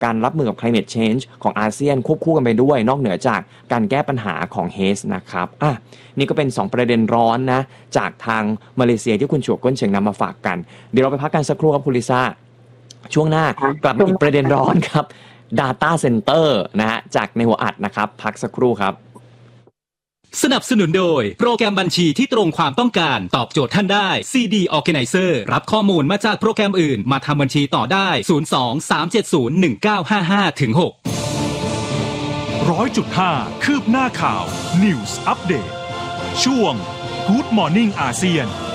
การรับมือกับ climate change ของอาเซียนควบคู่กันไปด้วยนอกเหนือจากการแก้ปัญหาของ HAZE นะครับนี่ก็เป็น2ประเด็นร้อนนะจากทางมาเลเซียที่คุณฉวกก้นเฉิงนำมาฝากกันเดี๋ยวเราไปพักกันสักครู่ครับคุณลิซ่าช่วงหน้ากลับมาอีกประเด็นร้อนครับ Data Center นะฮะจากในหัวอัดนะครับพักสักครู่ครับสนับสนุนโดยโปรแกรมบัญชีที่ตรงความต้องการตอบโจทย์ท่านได้ CD Organizer รับข้อมูลมาจากโปรแกรมอื่นมาทำบัญชีต่อได้ 02-370-1955-6 100.5 คืบหน้าข่าว News Update ช่วง Good Morning อาเซียน